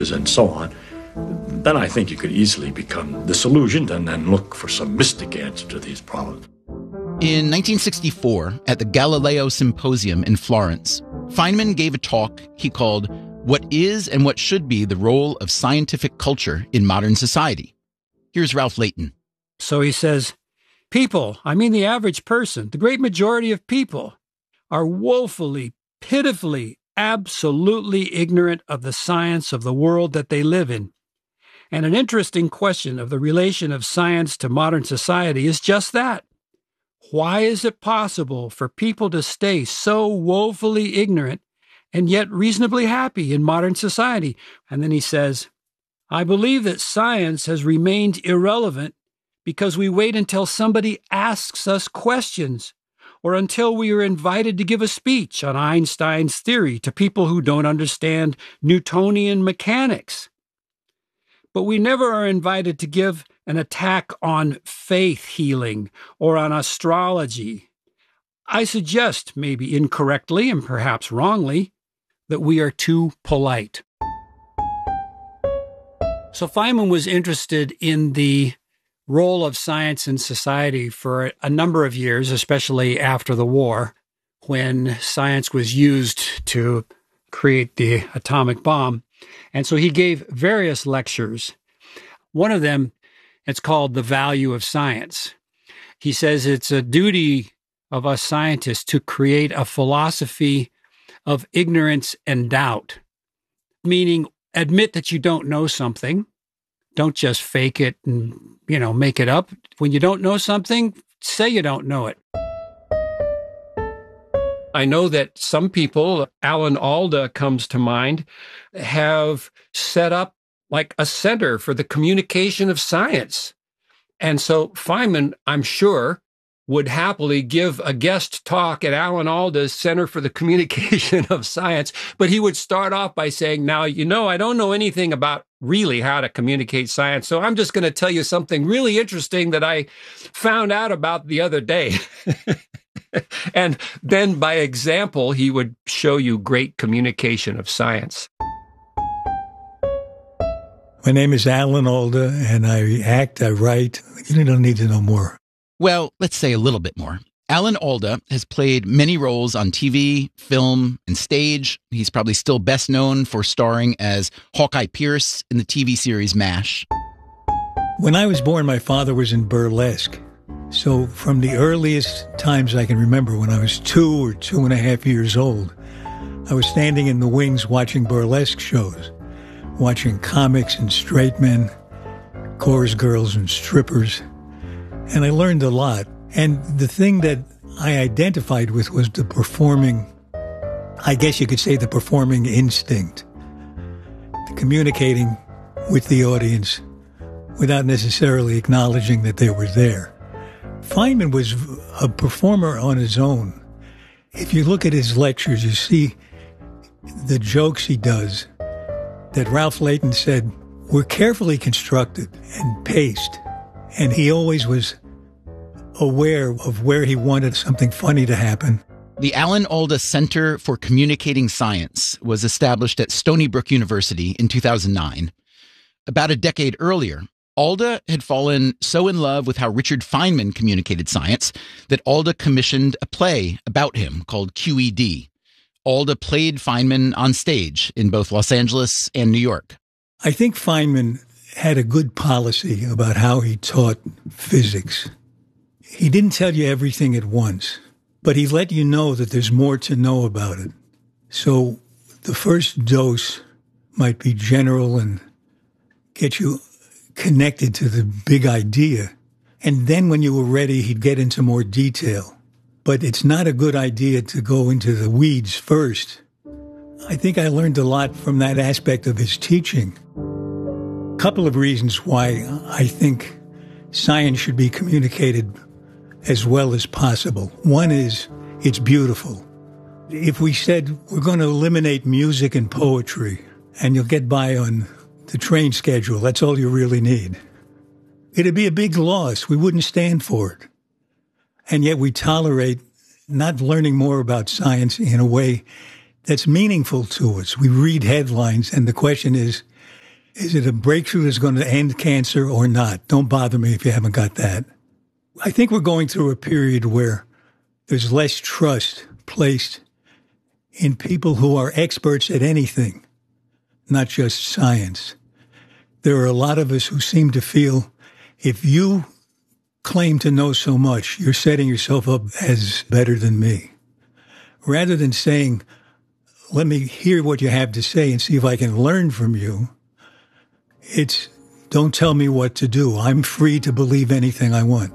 and so on, then I think you could easily become disillusioned and then look for some mystic answer to these problems. In 1964, at the Galileo Symposium in Florence, Feynman gave a talk he called "What is and What Should Be the Role of Scientific Culture in Modern Society." Here's Ralph Layton. So he says, people, I mean the average person, the great majority of people, are woefully, pitifully, absolutely ignorant of the science of the world that they live in. And an interesting question of the relation of science to modern society is just that. Why is it possible for people to stay so woefully ignorant and yet reasonably happy in modern society? And then he says, I believe that science has remained irrelevant because we wait until somebody asks us questions, or until we are invited to give a speech on Einstein's theory to people who don't understand Newtonian mechanics. But we never are invited to give an attack on faith healing or on astrology. I suggest, maybe incorrectly and perhaps wrongly, that we are too polite. So Feynman was interested in the role of science in society for a number of years, especially after the war, when science was used to create the atomic bomb. And so he gave various lectures. One of them, it's called The Value of Science. He says it's a duty of us scientists to create a philosophy of ignorance and doubt, meaning admit that you don't know something. Don't just fake it and, make it up. When you don't know something, say you don't know it. I know that some people, Alan Alda comes to mind, have set up like a center for the communication of science. And so Feynman, I'm sure, would happily give a guest talk at Alan Alda's Center for the Communication of Science, but he would start off by saying, now, I don't know anything about really how to communicate science, so I'm just going to tell you something really interesting that I found out about the other day. And then by example, he would show you great communication of science. My name is Alan Alda, and I act, I write. You don't need to know more. Well, let's say a little bit more. Alan Alda has played many roles on TV, film, and stage. He's probably still best known for starring as Hawkeye Pierce in the TV series MASH. When I was born, my father was in burlesque. So from the earliest times I can remember, when I was 2 or 2.5 years old, I was standing in the wings watching burlesque shows, watching comics and straight men, chorus girls and strippers. And I learned a lot. And the thing that I identified with was the performing, I guess you could say the performing instinct, the communicating with the audience without necessarily acknowledging that they were there. Feynman was a performer on his own. If you look at his lectures, you see the jokes he does that Ralph Layton said were carefully constructed and paced. And he always was aware of where he wanted something funny to happen. The Alan Alda Center for Communicating Science was established at Stony Brook University in 2009. About a decade earlier, Alda had fallen so in love with how Richard Feynman communicated science that Alda commissioned a play about him called QED. Alda played Feynman on stage in both Los Angeles and New York. I think Feynman had a good policy about how he taught physics. He didn't tell you everything at once, but he let you know that there's more to know about it. So the first dose might be general and get you connected to the big idea. And then when you were ready, he'd get into more detail. But it's not a good idea to go into the weeds first. I think I learned a lot from that aspect of his teaching. A couple of reasons why I think science should be communicated as well as possible. One is it's beautiful. If we said we're going to eliminate music and poetry and you'll get by on the train schedule, that's all you really need, it'd be a big loss. We wouldn't stand for it. And yet we tolerate not learning more about science in a way that's meaningful to us. We read headlines and the question is, Is it a breakthrough that's going to end cancer or not? Don't bother me if you haven't got that. I think we're going through a period where there's less trust placed in people who are experts at anything, not just science. There are a lot of us who seem to feel if you claim to know so much, you're setting yourself up as better than me. Rather than saying, let me hear what you have to say and see if I can learn from you, it's don't tell me what to do. I'm free to believe anything I want.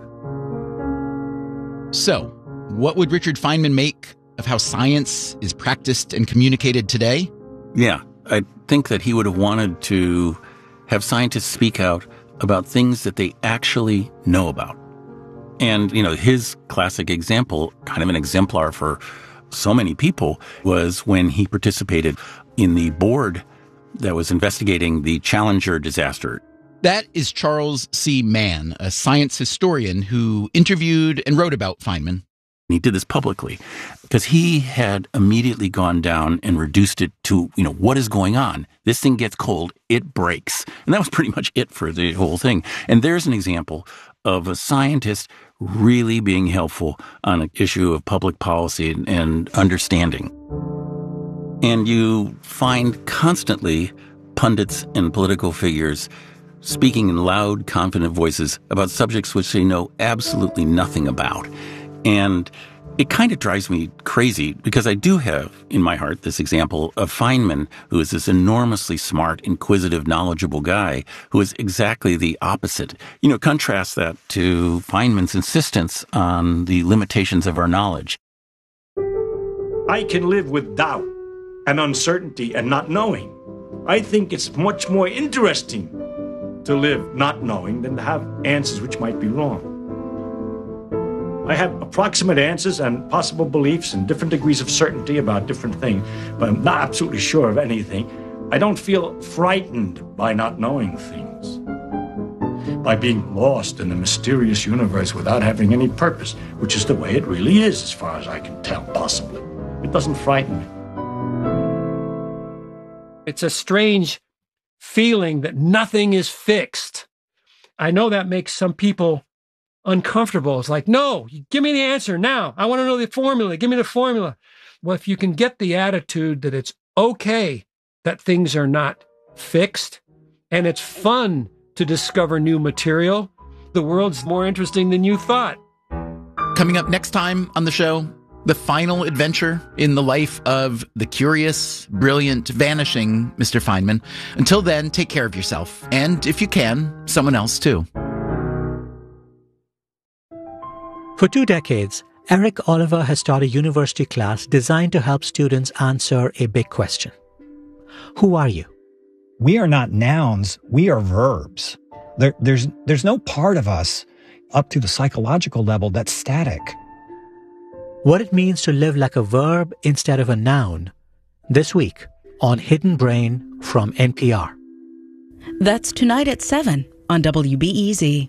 So, what would Richard Feynman make of how science is practiced and communicated today? Yeah, I think that he would have wanted to have scientists speak out about things that they actually know about. And, his classic example, kind of an exemplar for so many people, was when he participated in the board that was investigating the Challenger disaster. That is Charles C. Mann, a science historian who interviewed and wrote about Feynman. He did this publicly because he had immediately gone down and reduced it to, what is going on? This thing gets cold, it breaks. And that was pretty much it for the whole thing. And there's an example of a scientist really being helpful on an issue of public policy and understanding. And you find constantly pundits and political figures speaking in loud, confident voices about subjects which they know absolutely nothing about. And it kind of drives me crazy because I do have in my heart this example of Feynman, who is this enormously smart, inquisitive, knowledgeable guy who is exactly the opposite. Contrast that to Feynman's insistence on the limitations of our knowledge. I can live with doubt and uncertainty and not knowing. I think it's much more interesting to live not knowing than to have answers which might be wrong. I have approximate answers and possible beliefs and different degrees of certainty about different things, but I'm not absolutely sure of anything. I don't feel frightened by not knowing things, by being lost in a mysterious universe without having any purpose, which is the way it really is, as far as I can tell, possibly. It doesn't frighten me. It's a strange feeling that nothing is fixed. I know that makes some people uncomfortable. It's like, no, give me the answer now. I want to know the formula. Give me the formula. Well, if you can get the attitude that it's okay that things are not fixed and it's fun to discover new material, the world's more interesting than you thought. Coming up next time on the show, the final adventure in the life of the curious, brilliant, vanishing Mr. Feynman. Until then, take care of yourself. And if you can, someone else too. For 2 decades, Eric Oliver has taught a university class designed to help students answer a big question. Who are you? We are not nouns, we are verbs. There's no part of us up to the psychological level that's static. What it means to live like a verb instead of a noun. This week on Hidden Brain from NPR. That's tonight at 7 on WBEZ.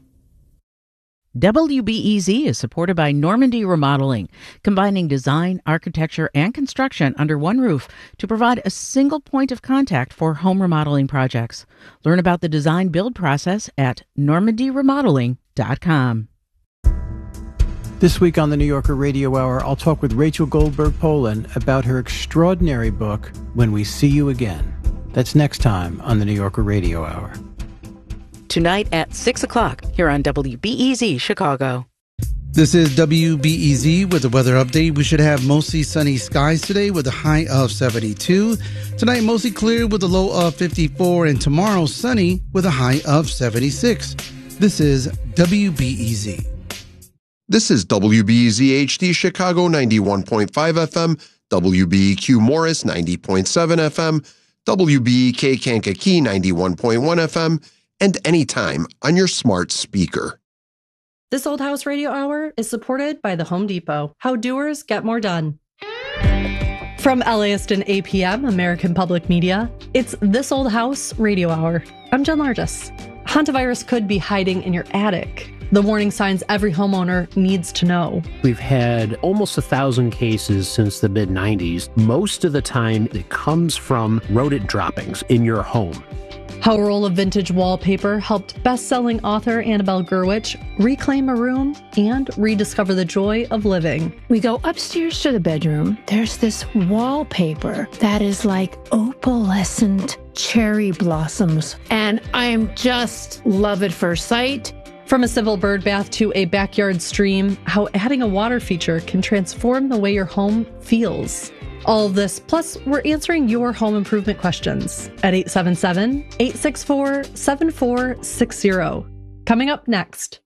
WBEZ is supported by Normandy Remodeling, combining design, architecture, and construction under one roof to provide a single point of contact for home remodeling projects. Learn about the design-build process at normandyremodeling.com. This week on the New Yorker Radio Hour, I'll talk with Rachel Goldberg-Polin about her extraordinary book, When We See You Again. That's next time on the New Yorker Radio Hour. Tonight at 6 o'clock here on WBEZ Chicago. This is WBEZ with the weather update. We should have mostly sunny skies today with a high of 72. Tonight, mostly clear with a low of 54. And tomorrow, sunny with a high of 76. This is WBEZ. This is WBEZ HD Chicago 91.5 FM, WBEQ Morris 90.7 FM, WBEK Kankakee 91.1 FM, and anytime on your smart speaker. This Old House Radio Hour is supported by the Home Depot. How doers get more done. From LAist and APM, American Public Media, it's This Old House Radio Hour. I'm Jen Largis. Hantavirus could be hiding in your attic. The warning signs every homeowner needs to know. We've had almost 1,000 cases since the mid-90s. Most of the time, it comes from rodent droppings in your home. How a roll of vintage wallpaper helped best-selling author Annabelle Gurwitch reclaim a room and rediscover the joy of living. We go upstairs to the bedroom. There's this wallpaper that is like opalescent cherry blossoms, and I am just love at first sight. From a civil bird bath to a backyard stream, how adding a water feature can transform the way your home feels. All of this, plus we're answering your home improvement questions at 877-864-7460. Coming up next.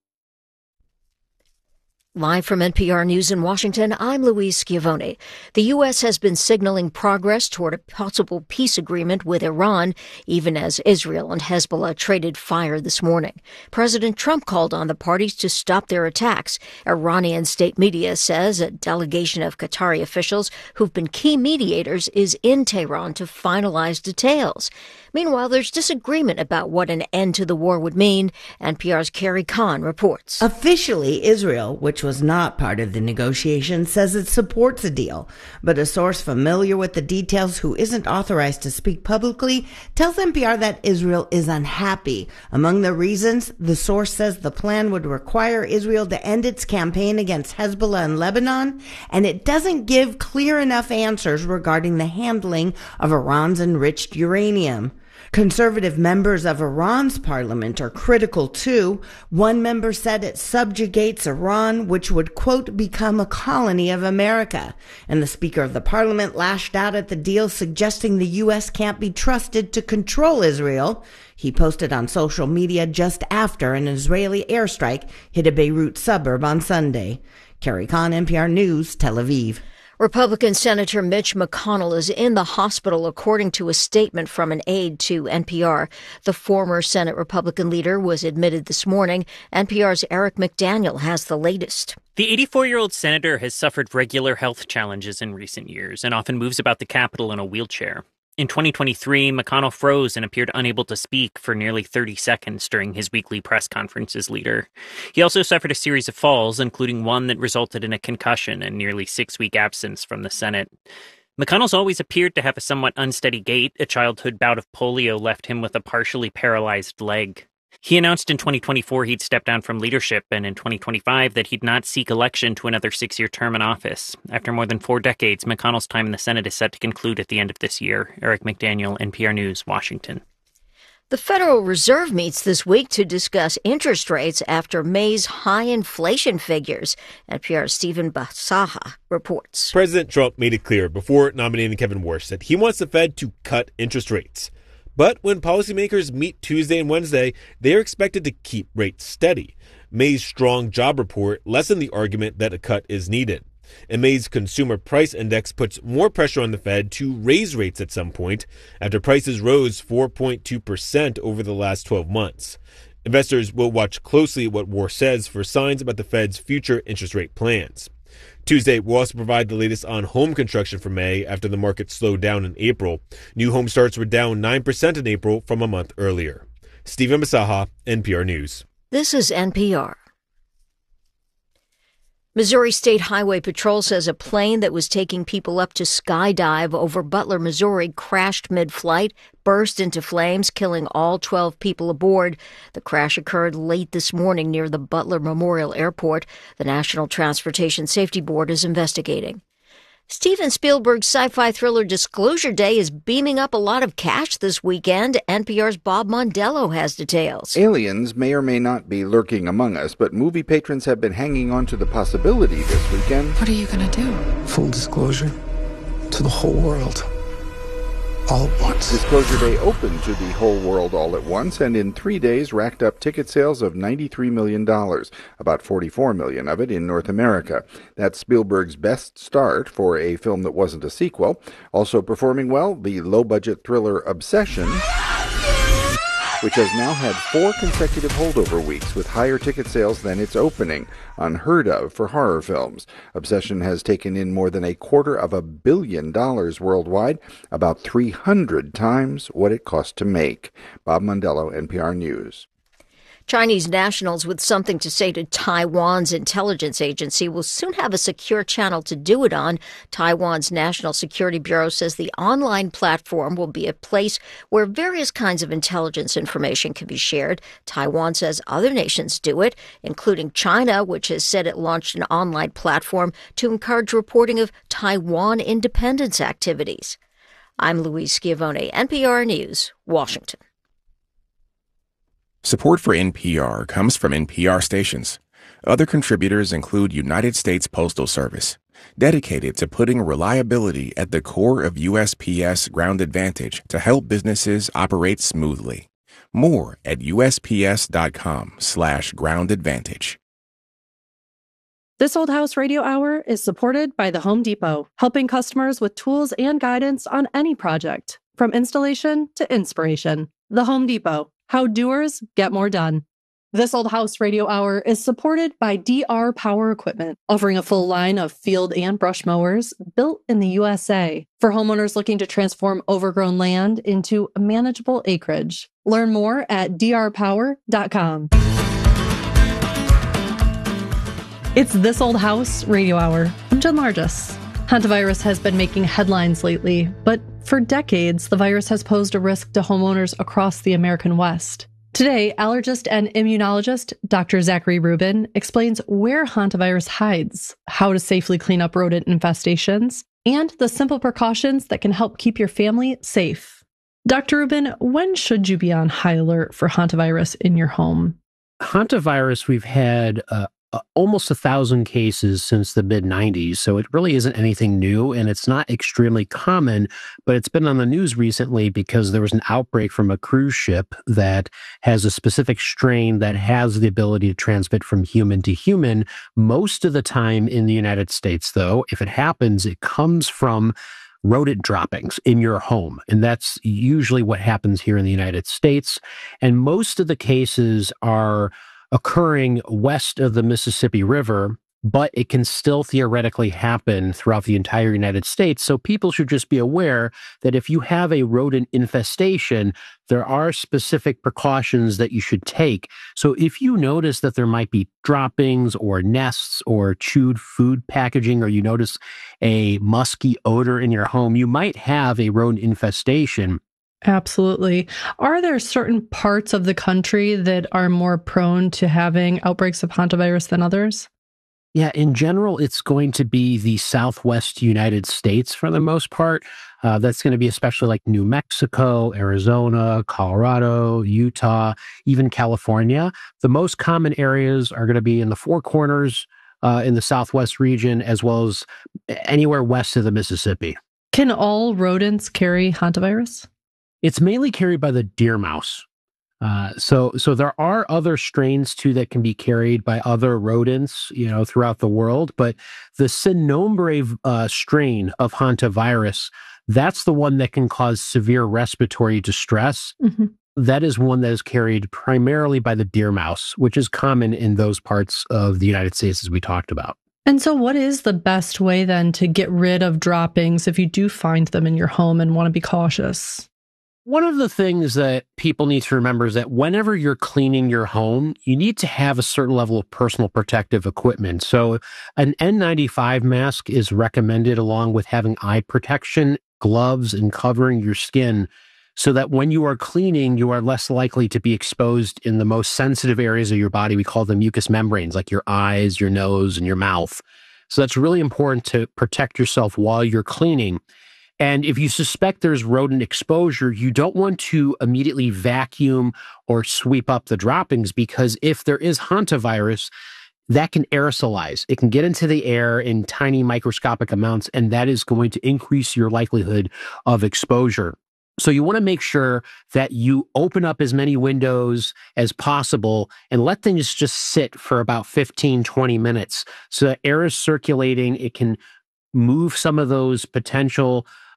Live from NPR News in Washington, I'm Louise Schiavone. The U.S. has been signaling progress toward a possible peace agreement with Iran, even as Israel and Hezbollah traded fire this morning. President Trump called on the parties to stop their attacks. Iranian state media says a delegation of Qatari officials who've been key mediators is in Tehran to finalize details. Meanwhile, there's disagreement about what an end to the war would mean. NPR's Carrie Kahn reports. Officially, Israel, which was not part of the negotiations, says it supports a deal. But a source familiar with the details who isn't authorized to speak publicly tells NPR that Israel is unhappy. Among the reasons, the source says the plan would require Israel to end its campaign against Hezbollah in Lebanon, and it doesn't give clear enough answers regarding the handling of Iran's enriched uranium. Conservative members of Iran's parliament are critical too. One member said it subjugates Iran, which would, quote, become a colony of America. And the Speaker of the Parliament lashed out at the deal, suggesting the U.S. can't be trusted to control Israel. He posted on social media just after an Israeli airstrike hit a Beirut suburb on Sunday. Carrie Kahn, NPR News, Tel Aviv. Republican Senator Mitch McConnell is in the hospital, according to a statement from an aide to NPR. The former Senate Republican leader was admitted this morning. NPR's Eric McDaniel has the latest. The 84-year-old senator has suffered regular health challenges in recent years and often moves about the Capitol in a wheelchair. In 2023, McConnell froze and appeared unable to speak for nearly 30 seconds during his weekly press conference as leader. He also suffered a series of falls, including one that resulted in a concussion and nearly 6-week absence from the Senate. McConnell's always appeared to have a somewhat unsteady gait. A childhood bout of polio left him with a partially paralyzed leg. He announced in 2024 he'd step down from leadership, and in 2025 that he'd not seek election to another 6-year term in office. After more than 4 decades, McConnell's time in the Senate is set to conclude at the end of this year. Eric McDaniel, NPR News, Washington. The Federal Reserve meets this week to discuss interest rates after May's high inflation figures. NPR's Stephen Basaha reports. President Trump made it clear before nominating Kevin Warsh that he wants the Fed to cut interest rates. But when policymakers meet Tuesday and Wednesday, they are expected to keep rates steady. May's strong job report lessened the argument that a cut is needed. And May's consumer price index puts more pressure on the Fed to raise rates at some point after prices rose 4.2% over the last 12 months. Investors will watch closely what Warsh says for signs about the Fed's future interest rate plans. Tuesday will also provide the latest on home construction for May after the market slowed down in April. New home starts were down 9% in April from a month earlier. Stephen Basaha, NPR News. This is NPR. Missouri State Highway Patrol says a plane that was taking people up to skydive over Butler, Missouri, crashed mid-flight, burst into flames, killing all 12 people aboard. The crash occurred late this morning near the Butler Memorial Airport. The National Transportation Safety Board is investigating. Steven Spielberg's sci-fi thriller Disclosure Day is beaming up a lot of cash this weekend. NPR's Bob Mondello has details. Aliens may or may not be lurking among us, but movie patrons have been hanging on to the possibility this weekend. What are you going to do? Full disclosure to the whole world. All at once. Disclosure Day opened to the whole world all at once, and in 3 days racked up ticket sales of $93 million, about $44 million of it in North America. That's Spielberg's best start for a film that wasn't a sequel. Also performing well, the low-budget thriller Obsession, which has now had 4 consecutive holdover weeks with higher ticket sales than its opening, unheard of for horror films. Obsession has taken in more than $250 million worldwide, about 300 times what it cost to make. Bob Mondello, NPR News. Chinese nationals with something to say to Taiwan's intelligence agency will soon have a secure channel to do it on. Taiwan's National Security Bureau says the online platform will be a place where various kinds of intelligence information can be shared. Taiwan says other nations do it, including China, which has said it launched an online platform to encourage reporting of Taiwan independence activities. I'm Louise Schiavone, NPR News, Washington. Support for NPR comes from NPR stations. Other contributors include United States Postal Service, dedicated to putting reliability at the core of USPS Ground Advantage to help businesses operate smoothly. More at USPS.com/Ground Advantage. This Old House Radio Hour is supported by the Home Depot, helping customers with tools and guidance on any project, from installation to inspiration. The Home Depot, how doers get more done. This Old House Radio Hour is supported by DR Power Equipment, offering a full line of field and brush mowers built in the USA for homeowners looking to transform overgrown land into manageable acreage. Learn more at drpower.com. It's This Old House Radio Hour. I'm Jen Largis. Hantavirus has been making headlines lately, but for decades, the virus has posed a risk to homeowners across the American West. Today, allergist and immunologist Dr. Zachary Rubin explains where hantavirus hides, how to safely clean up rodent infestations, and the simple precautions that can help keep your family safe. Dr. Rubin, when should you be on high alert for hantavirus in your home? Hantavirus, we've had almost 1,000 cases since the mid-90s, so it really isn't anything new, and it's not extremely common, but it's been on the news recently because there was an outbreak from a cruise ship that has a specific strain that has the ability to transmit from human to human. Most of the time in the United States, though, if it happens, it comes from rodent droppings in your home. And that's usually what happens here in the United States. And most of the cases are occurring west of the Mississippi River, but it can still theoretically happen throughout the entire United States. So people should just be aware that if you have a rodent infestation, there are specific precautions that you should take. So if you notice that there might be droppings or nests or chewed food packaging, or you notice a musky odor in your home, you might have a rodent infestation. Absolutely. Are there certain parts of the country that are more prone to having outbreaks of hantavirus than others? Yeah, in general, it's going to be the Southwest United States for the most part. That's going to be especially like New Mexico, Arizona, Colorado, Utah, even California. The most common areas are going to be in the Four Corners, in the Southwest region, as well as anywhere west of the Mississippi. Can all rodents carry hantavirus? It's mainly carried by the deer mouse. So there are other strains too that can be carried by other rodents, throughout the world. But the Cynombre strain of hantavirus, that's the one that can cause severe respiratory distress. Mm-hmm. That is one that is carried primarily by the deer mouse, which is common in those parts of the United States, as we talked about. And so what is the best way then to get rid of droppings if you do find them in your home and want to be cautious? One of the things that people need to remember is that whenever you're cleaning your home, you need to have a certain level of personal protective equipment. So an N95 mask is recommended along with having eye protection, gloves, and covering your skin so that when you are cleaning, you are less likely to be exposed in the most sensitive areas of your body. We call them mucous membranes, like your eyes, your nose, and your mouth. So that's really important to protect yourself while you're cleaning. And if you suspect there's rodent exposure, you don't want to immediately vacuum or sweep up the droppings, because if there is hantavirus, that can aerosolize. It can get into the air in tiny microscopic amounts, and that is going to increase your likelihood of exposure. So you want to make sure that you open up as many windows as possible and let things just sit for about 15, 20 minutes. So that air is circulating. It can move some of those potential